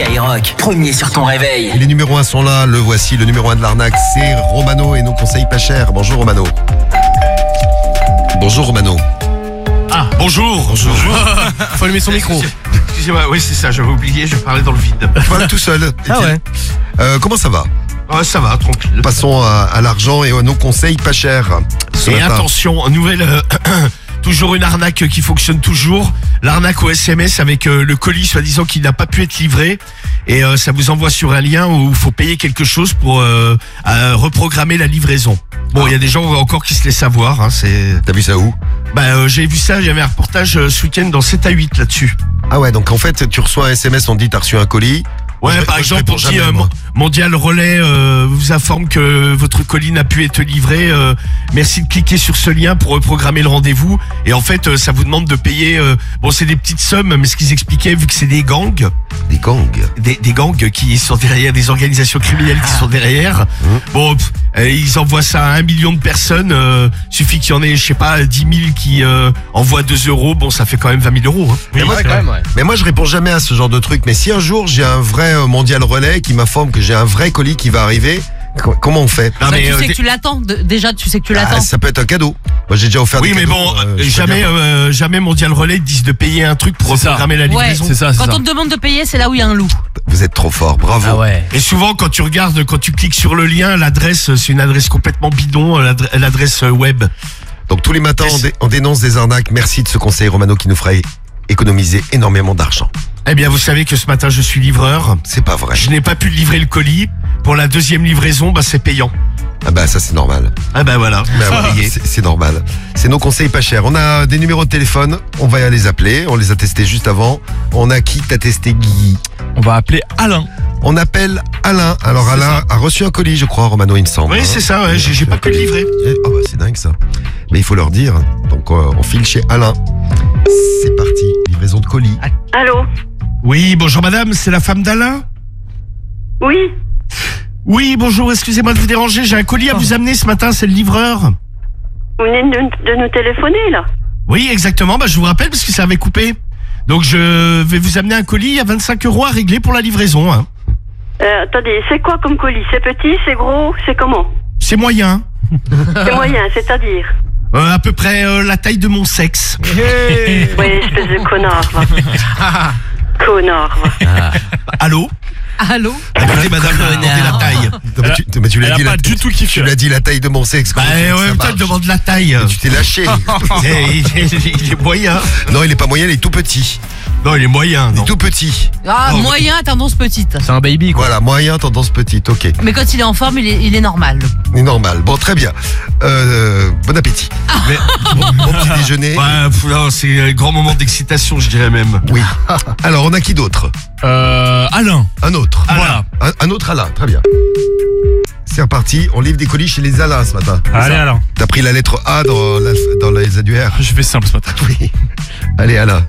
Skyrock, premier sur ton réveil. Et les numéros 1 sont là, le voici, le numéro 1 de l'arnaque, c'est Romano et nos conseils pas chers. Bonjour Romano. Bonjour Romano. Ah, bonjour. Bonjour. Faut allumer son micro. Excusez-moi, oui c'est ça, j'avais oublié, je parlais dans le vide. Voilà, tout seul. Ah ouais. Comment ça va? Ça va, tranquille. Passons à l'argent et à nos conseils pas chers. Ce Et matin. attention, nouvelle... toujours une arnaque qui fonctionne toujours. L'arnaque au SMS avec le colis soi-disant qu'il n'a pas pu être livré. Et ça vous envoie sur un lien où il faut payer quelque chose pour reprogrammer la livraison. Bon, il y a des gens encore qui se laissent savoir. Hein, T'as vu ça où? j'ai vu ça, il y avait un reportage ce week-end dans 7 à 8 là-dessus. Ah ouais, donc en fait, tu reçois un SMS, on te dit t'as reçu un colis. Ouais, Moi, par je exemple, réponds on dit jamais, moi. Mondial Relais vous informe que votre colis n'a pu être livré. Merci de cliquer sur ce lien pour reprogrammer le rendez-vous. Et en fait, ça vous demande de payer. C'est des petites sommes, mais ce qu'ils expliquaient, vu que c'est des gangs, Des gangs. des gangs qui sont derrière, des organisations criminelles qui sont derrière. Ils envoient ça à 1 million de personnes. Suffit qu'il y en ait, je sais pas, 10 000 qui envoient 2 euros. Bon, ça fait quand même 20 000 euros. Hein. Mais moi, mais moi, je réponds jamais à ce genre de truc. Mais si un jour j'ai un vrai Mondial Relais qui m'informe que j'ai un vrai colis qui va arriver, comment on fait? Non, mais, tu sais que tu l'attends. Déjà, tu sais que tu l'attends. Ça peut être un cadeau. Moi, j'ai déjà offert Oui, des mais cadeaux. bon, je peux dire. jamais Mondial Relais te disent de payer un truc pour C'est ça. reprogrammer la livraison. C'est ça. Quand on te demande de payer, c'est là où il y a un loup. Vous êtes trop fort, bravo. Ah ouais. Et souvent, quand tu regardes, quand tu cliques sur le lien, l'adresse, c'est une adresse complètement bidon, l'adresse web. Donc tous les matins, on dénonce des arnaques. Merci de ce conseil, Romano, qui nous fera économiser énormément d'argent. Eh bien, vous savez que ce matin, je suis livreur. C'est pas vrai. Je n'ai pas pu livrer le colis. Pour la deuxième livraison, c'est payant. Ah bah ça c'est normal. Ah bah voilà. Bah ouais, c'est normal. C'est nos conseils pas chers. On a des numéros de téléphone, on va les appeler. On les a testés juste avant. On a qui t'a testé, Guy? On va appeler Alain. On appelle Alain. Alors Alain a reçu un colis, je crois, Romano, il me semble. Oui, c'est ça, ouais, j'ai pas pu le livrer. Oh bah c'est dingue ça. Mais il faut leur dire. Donc on file chez Alain. C'est parti, livraison de colis. Allô? Oui, bonjour madame, c'est la femme d'Alain? Oui? Oui, bonjour, excusez-moi de vous déranger, j'ai un colis à vous amener ce matin, c'est le livreur. Vous venez de nous téléphoner, là? Oui, exactement, je vous rappelle parce que ça avait coupé. Donc je vais vous amener un colis, il y a 25 € à régler pour la livraison. Hein. Attendez, c'est quoi comme colis? C'est petit, c'est gros, c'est comment? C'est moyen. C'est moyen, c'est-à-dire? À peu près la taille de mon sexe. Oui, espèce de connard, va. Connard, va. Allô? Allô? Écoutez madame, demandez la taille. Mais tu l'as Elle a dit, pas du tout kiffé. tu l'as dit la taille de mon sexe. comment tu veux que En ça même temps, marche? elle demande la taille. Mais tu t'es lâché. Il est moyen. Non, il est pas moyen, il est tout petit. Non, il est moyen. Il Non. est tout petit. Ah, moyen, tendance petite. C'est un baby quoi. Voilà, moyen, tendance petite, ok. Mais quand il est en forme, il est normal. C'est normal. Bon, très bien. Bon appétit. Mais, Bon petit déjeuner. non, c'est un grand moment d'excitation, je dirais même. Oui. Alors, on a qui d'autre? Alain. Un autre. Alain. Un autre Alain, très bien. C'est reparti, on livre des colis chez les Alains ce matin. Allez Alain. T'as pris la lettre A dans les annuaires? Je fais simple ce matin. Oui. Allez Alain.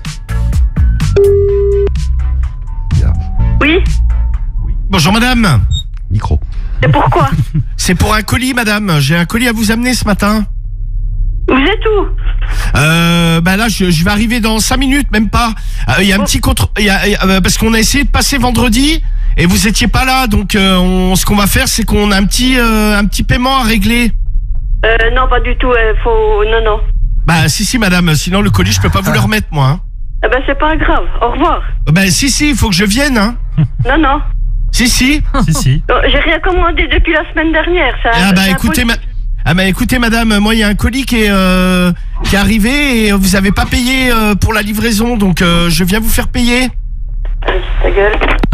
Bien. Oui? Bonjour madame. Micro. C'est pourquoi? C'est pour un colis madame. J'ai un colis à vous amener ce matin. Vous êtes où? Là, je vais arriver dans 5 minutes, même pas. Il y a un petit contre... parce qu'on a essayé de passer vendredi et vous étiez pas là. Donc, ce qu'on va faire, c'est qu'on a un petit paiement à régler. Non, pas du tout, faut... Non. Si, madame. Sinon, le colis, je peux pas vous le remettre, moi. Hein. Eh ben, c'est pas grave, au revoir. Si, il faut que je vienne, hein. Non. Si. Si. J'ai rien commandé depuis la semaine dernière, ça. Écoutez, madame, moi, il y a un colis qui est arrivé et vous avez pas payé pour la livraison, donc je viens vous faire payer. Ta gueule.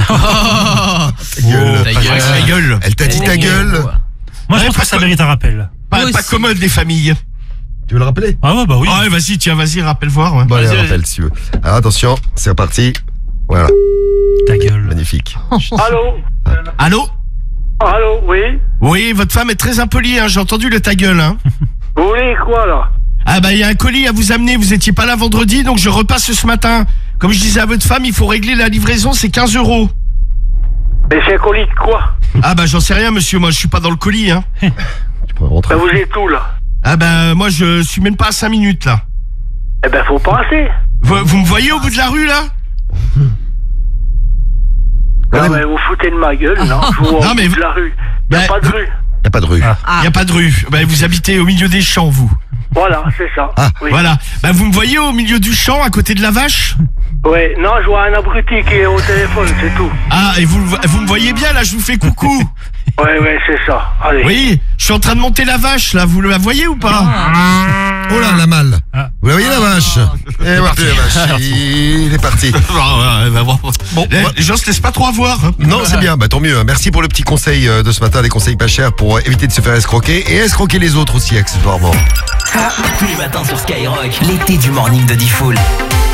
Ta gueule. Elle t'a dit ta gueule. Moi, je pense que ça mérite un rappel. Pas commode, les familles. Tu veux le rappeler? Ah ouais, bah oui. Ouais, vas-y, rappelle voir. Ouais. Bon, allez, rappelle si tu veux. Alors, attention, c'est reparti. Voilà, Ta gueule. magnifique. Allô? Allô, oui? Oui, votre femme est très impolie, hein. J'ai entendu le ta gueule, hein. Vous voulez quoi, là? Il y a un colis à vous amener, vous étiez pas là vendredi, donc je repasse ce matin. Comme je disais à votre femme, il faut régler la livraison, c'est 15 €. Mais c'est un colis de quoi? J'en sais rien, monsieur, moi je suis pas dans le colis, hein. Tu peux rentrer. Ben, vous êtes où, là? Moi je suis même pas à 5 minutes, là. Eh ben, faut passer. Vous me voyez au bout de la rue, là? Non, mais vous foutez de ma gueule, non? Je vous Non, mais de la rue. Y Ben, a pas de rue. Y a pas de rue. Il n'y a pas de rue. Ben, vous habitez au milieu des champs, vous. Voilà, c'est ça. Ah, oui. Voilà. Ben, vous me voyez au milieu du champ, à côté de la vache? Ouais, non, je vois un abruti qui est au téléphone, c'est tout. Ah, et vous me voyez bien, là, je vous fais coucou. Ouais, c'est ça. Allez. Oui, je suis en train de monter la vache, là, vous la voyez ou pas? Oh là, la malle. Ah. Vous la voyez la vache? Et parti la vache. Il est parti. Bon, les gens se laissent pas trop avoir. Hein. Non, c'est bien, bah tant mieux. Merci pour le petit conseil de ce matin, des conseils pas chers pour éviter de se faire escroquer et escroquer les autres aussi accessoirement. Tous les matins sur Skyrock, l'été du morning de Diffoul.